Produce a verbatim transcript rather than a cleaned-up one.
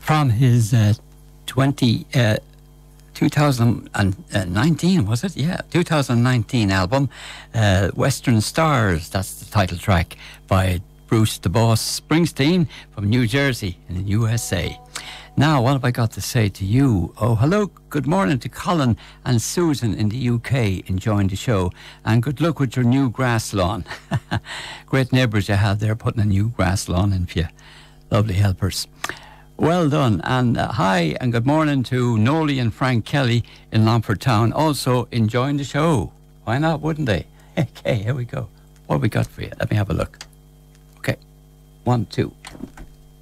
from his uh, twenty, uh, twenty nineteen, was it? Yeah, twenty nineteen album, uh, Western Stars. That's the title track by Bruce the Boss Springsteen from New Jersey in the U S A. Now, what have I got to say to you? Oh, hello, good morning to Colin and Susan in the U K enjoying the show. And good luck with your new grass lawn. Great neighbours you have there putting a new grass lawn in for you. Lovely helpers. Well done. And uh, hi and good morning to Noli and Frank Kelly in Longford Town, also enjoying the show. Why not, wouldn't they? Okay, here we go. What have we got for you? Let me have a look. Okay, one, two.